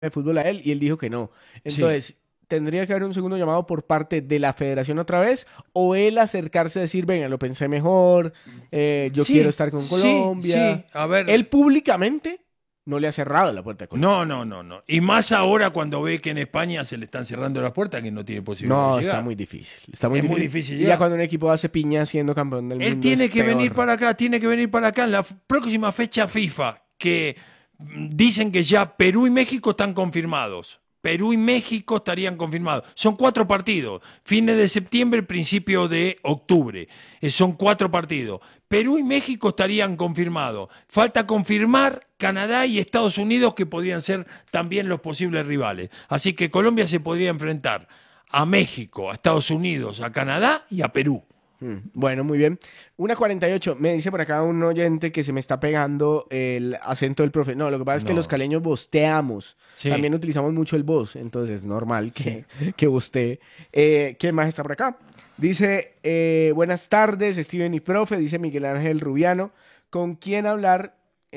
de fútbol a él y él dijo que no. Sí. Entonces, ¿tendría que haber un segundo llamado por parte de la federación otra vez? ¿O él acercarse a decir, venga, lo pensé mejor, yo quiero Sí, estar con sí, sí. Colombia? A ver. Él públicamente no le ha cerrado la puerta a Colombia. No, no, no, no. Y más ahora cuando ve que en España se le están cerrando las puertas, que no tiene posibilidad de No, está llegar. muy difícil. Está muy Es muy difícil. difícil Y ya llegar. cuando un equipo hace piña siendo campeón del Él mundo es tiene que venir peor. para acá, tiene que venir para acá. En la próxima fecha FIFA, que dicen que ya Perú y México están confirmados. Perú y México estarían confirmados. Son 4 partidos. Fines de septiembre, principio de octubre. Son 4 partidos. Perú y México estarían confirmados. Falta confirmar Canadá y Estados Unidos, que podrían ser también los posibles rivales. Así que Colombia se podría enfrentar a México, a Estados Unidos, a Canadá y a Perú. Bueno, muy bien. 1:48. Me dice por acá un oyente que se me está pegando el acento del profe. No, lo que pasa es que los No. caleños bosteamos. Sí, También utilizamos mucho el vos, entonces es normal sí. que bostee. ¿Quién más está por acá? Dice, buenas tardes, Steven y profe, dice Miguel Ángel Rubiano. ¿Con quién hablar?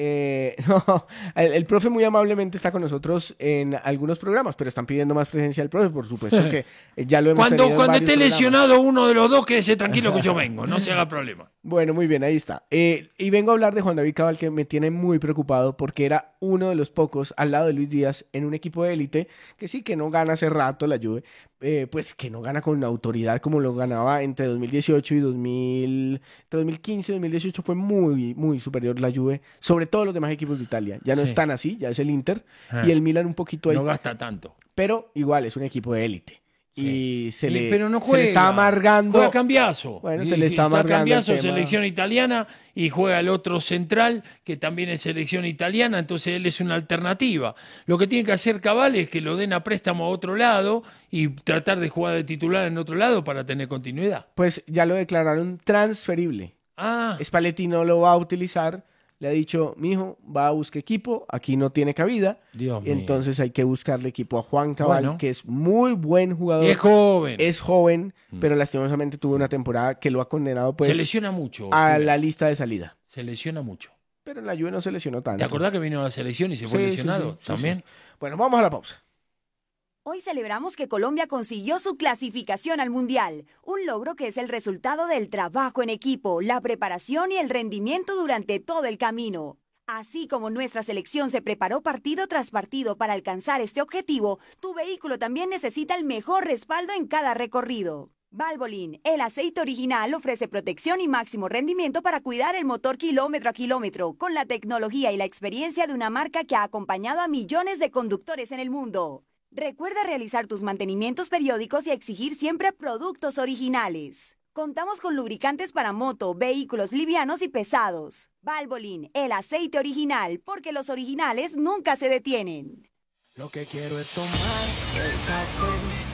No, el profe muy amablemente está con nosotros en algunos programas, pero están pidiendo más presencia del profe, por supuesto que ya lo hemos Cuando, tenido en cuando varios esté programas. lesionado uno de los dos, quédese tranquilo que yo vengo, no se haga problema. Bueno, muy bien, ahí está. Y vengo a hablar de Juan David Cabal, que me tiene muy preocupado porque era uno de los pocos al lado de Luis Díaz en un equipo de élite que sí, que no gana hace rato la Juve, pues que no gana con autoridad como lo ganaba entre 2018 y 2000, entre 2015 y 2018 fue muy, muy superior la Juve sobre todos los demás equipos de Italia. Ya no es Sí. tan así, ya es el Inter y Ah, el Milan un poquito no ahí, gasta tanto. pero igual es un equipo de élite. Sí. Y Pero no se le está juega. Juega amargando, Cambiaso. bueno, se le Y está está amargando el Cambiaso, tema. selección italiana, y juega el otro central, que también es selección italiana, entonces él es una alternativa. Lo que tiene que hacer Cabal es que lo den a préstamo a otro lado y tratar de jugar de titular en otro lado para tener continuidad. Pues ya lo declararon transferible. Ah, Spalletti no lo va a utilizar. Le ha dicho, mijo, va a buscar equipo, aquí no tiene cabida. Dios Y mío. entonces hay que buscarle equipo a Juan Cabal, Bueno, que es muy buen y es jugador, joven. es joven, Mm. pero lastimosamente tuvo una temporada que lo ha condenado Se pues lesiona mucho, a Steven. la lista de salida. Se lesiona mucho. Pero en la Juve no se lesionó ¿Te tanto. acordás que vino a la selección y se fue Sí, sí, sí, lesionado? sí, sí. También. Bueno, vamos a la pausa. Hoy celebramos que Colombia consiguió su clasificación al Mundial, un logro que es el resultado del trabajo en equipo, la preparación y el rendimiento durante todo el camino. Así como nuestra selección se preparó partido tras partido para alcanzar este objetivo, tu vehículo también necesita el mejor respaldo en cada recorrido. Valvoline, el aceite original, ofrece protección y máximo rendimiento para cuidar el motor kilómetro a kilómetro, con la tecnología y la experiencia de una marca que ha acompañado a millones de conductores en el mundo. Recuerda realizar tus mantenimientos periódicos y exigir siempre productos originales. Contamos con lubricantes para moto, vehículos livianos y pesados. Valvoline, el aceite original, porque los originales nunca se detienen. Lo que quiero es tomar el café